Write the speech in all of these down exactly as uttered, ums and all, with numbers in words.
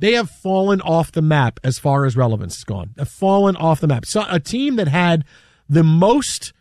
they have fallen off the map as far as relevance is gone. Have fallen off the map. So a team that had the most,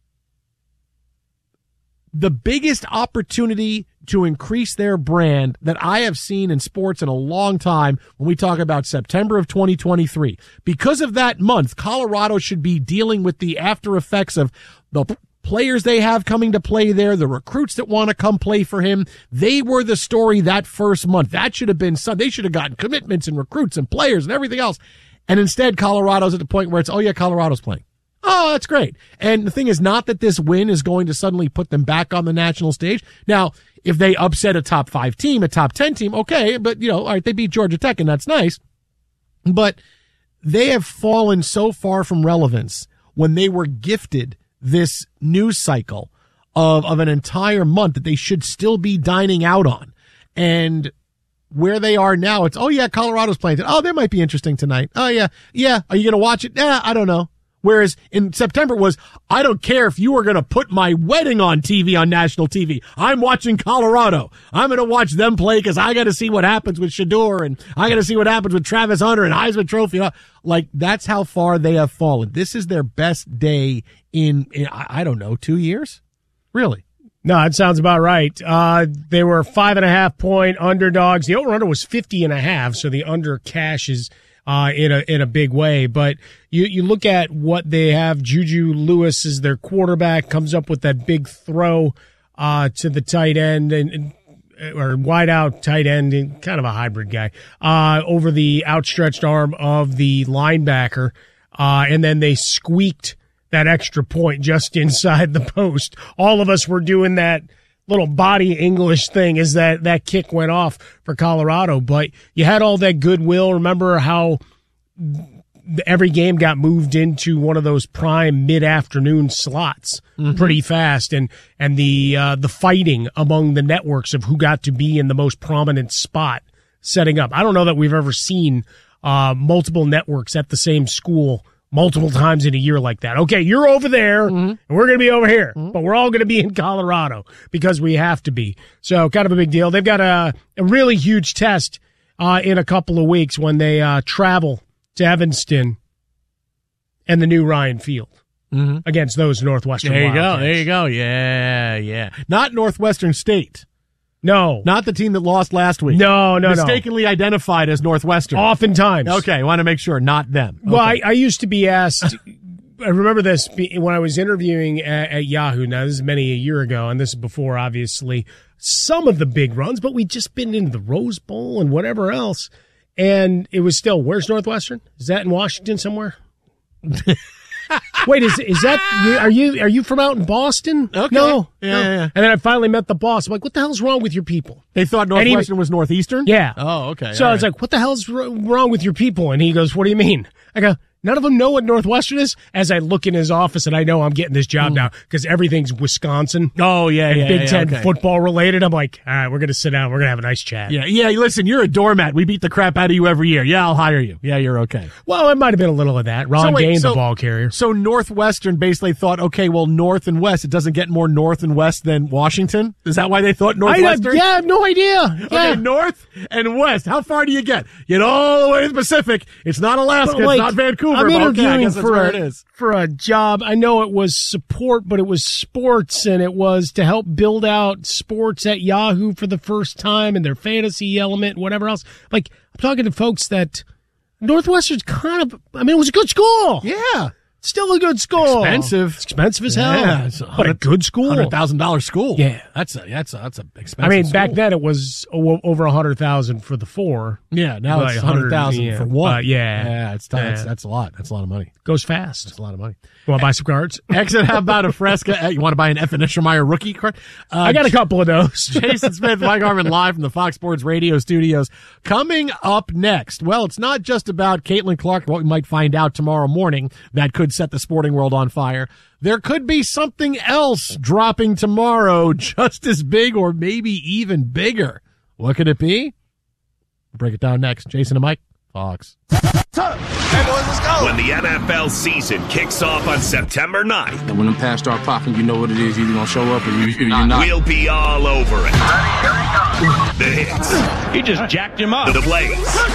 the biggest opportunity to increase their brand that I have seen in sports in a long time when we talk about September of twenty twenty-three. Because of that month, Colorado should be dealing with the after effects of the players they have coming to play there, the recruits that want to come play for him. They were the story that first month. That should have been some, they should have gotten commitments and recruits and players and everything else. And instead, Colorado's at the point where it's, oh yeah, Colorado's playing. Oh, that's great. And the thing is not that this win is going to suddenly put them back on the national stage. Now, if they upset a top five team, a top ten team, okay, but, you know, all right, they beat Georgia Tech, and that's nice. But they have fallen so far from relevance when they were gifted this news cycle of, of an entire month that they should still be dining out on. And where they are now, it's, oh, yeah, Colorado's playing. Oh, that might be interesting tonight. Oh, yeah, yeah. Are you going to watch it? Yeah, I don't know. Whereas in September it was, I don't care if you are going to put my wedding on T V, on national T V. I'm watching Colorado. I'm going to watch them play because I got to see what happens with Shedeur, and I got to see what happens with Travis Hunter and Heisman Trophy. Like, that's how far they have fallen. This is their best day in, in I don't know, two years? Really? No, it sounds about right. Uh, they were five and a half point underdogs. The over-under was fifty and a half, so the under cashes Uh, in a, in a big way. But you, you look at what they have. Juju Lewis is their quarterback, comes up with that big throw, uh, to the tight end and, and or wide out tight end, and kind of a hybrid guy, uh, over the outstretched arm of the linebacker. Uh, and then they squeaked that extra point just inside the post. All of us were doing that little body English thing as that, that kick went off for Colorado. But you had all that goodwill. Remember how every game got moved into one of those prime mid-afternoon slots mm-hmm. pretty fast, and and the uh, the fighting among the networks of who got to be in the most prominent spot setting up. I don't know that we've ever seen uh, multiple networks at the same school multiple times in a year like that. Okay, you're over there, mm-hmm. and we're going to be over here, mm-hmm. but we're all going to be in Colorado because we have to be. So kind of a big deal. They've got a, a really huge test uh, in a couple of weeks when they uh, travel to Evanston and the new Ryan Field mm-hmm. against those Northwestern There you Wildcats. go, there you go. Yeah, yeah. Not Northwestern State. No. Not the team that lost last week. No, no, Mistakenly no. identified as Northwestern. Oftentimes. Okay, I want to make sure, not them. Okay. Well, I, I used to be asked, I remember this when I was interviewing at, at Yahoo. Now, this is many a year ago, and this is before, obviously, some of the big runs, but we'd just been into the Rose Bowl and whatever else. And it was still, where's Northwestern? Is that in Washington somewhere? Wait, is is that are you are you from out in Boston? Okay. No, yeah, no. yeah, yeah. And then I finally met the boss. I'm like, what the hell's wrong with your people? They thought Northwestern he, was Northeastern? Yeah. Oh, okay. So All I was right. like, what the hell's wrong with your people? And he goes, what do you mean? I go, none of them know what Northwestern is. As I look in his office, and I know I'm getting this job mm. now because everything's Wisconsin. Oh, yeah, and yeah, Big yeah, Ten okay. football related. I'm like, all right, we're going to sit down. We're going to have a nice chat. Yeah, yeah, listen, you're a doormat. We beat the crap out of you every year. Yeah, I'll hire you. Yeah, you're okay. Well, it might have been a little of that. Ron so wait, Dayne, so, the ball carrier. So Northwestern basically thought, okay, well, north and west, it doesn't get more north and west than Washington? Is that why they thought Northwestern? I, yeah, I have no idea. Yeah. Okay, north and west. How far do you get? Get all the way to the Pacific. It's not Alaska. Like, it's not Vancouver. I'm but interviewing okay, I guess that's for where a, it is. for a job. I know it was support, but it was sports, and it was to help build out sports at Yahoo for the first time and their fantasy element, whatever else. Like, I'm talking to folks that Northwestern's kind of, I mean, it was a good school. Yeah. Still a good school. Expensive. It's expensive as hell. Yeah, it's but a good school. one hundred thousand dollars school. Yeah. That's a, that's a, that's a expensive I mean, school. back then it was o- over one hundred thousand dollars for the four. Yeah, now Like it's one hundred thousand yeah, for one. uh, yeah. Yeah, it's, t- Yeah. it's that's a lot. That's a lot of money. Goes fast. That's a lot of money. You want to buy some cards? Exit, how about a Fresca? You want to buy an Evan Eschenmeyer rookie card? Uh, I got a couple of those. Jason Smith, Mike Harmon, live from the Fox Sports Radio studios. Coming up next, well, it's not just about Caitlin Clark, what we might find out tomorrow morning that could set the sporting world on fire. There could be something else dropping tomorrow just as big or maybe even bigger. What could it be? We'll break it down next. Jason and Mike, Fox. Hey, boys, let's go. When the N F L season kicks off on September ninth. And when them pass start popping, you know what it is. You're going to show up or you, you're not. We'll be all over it. Ready, here we go. The hits. He just jacked him up. The plays.